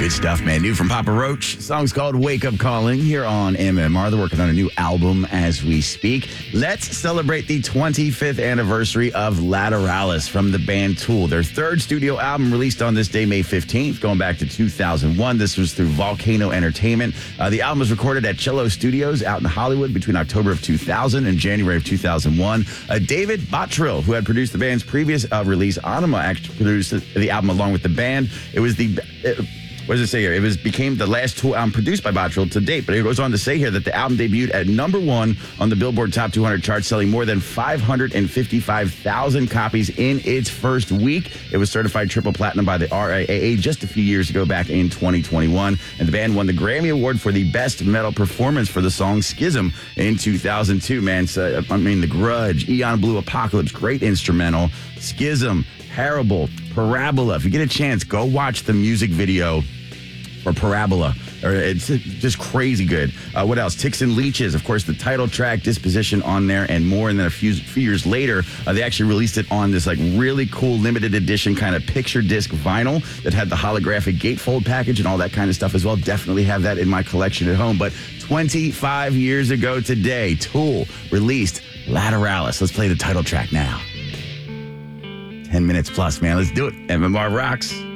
Good stuff, man. New from Papa Roach. The song's called Wake Up Calling here on MMR. They're working on a new album as we speak. Let's celebrate the 25th anniversary of Lateralus from the band Tool. Their third studio album released on this day, May 15th, going back to 2001. This was through Volcano Entertainment. The album was recorded at Cello Studios out in Hollywood between October of 2000 and January of 2001. David Bottrill, who had produced the band's previous release, Anima, actually produced the album along with the band. It was what does it say here? It became the last Tool album produced by Bottrill to date, but it goes on to say here that the album debuted at number 1 on the Billboard Top 200 chart, selling more than 555,000 copies in its first week. It was certified triple platinum by the RIAA just a few years ago, back in 2021, and the band won the Grammy Award for the Best Metal Performance for the song Schism in 2002, man. So, The Grudge, Eon Blue Apocalypse, great instrumental. Schism, Parable, Parabola. If you get a chance, go watch the music video for Parabola. It's just crazy good. What else? Ticks and Leeches, of course, the title track, Disposition on there, and more. And then a few years later, they actually released it on this really cool limited edition kind of picture disc vinyl that had the holographic gatefold package and all that kind of stuff as well. Definitely have that in my collection at home. But 25 years ago today, Tool released Lateralus. Let's play the title track now. 10 minutes plus, man. Let's do it. MMR rocks.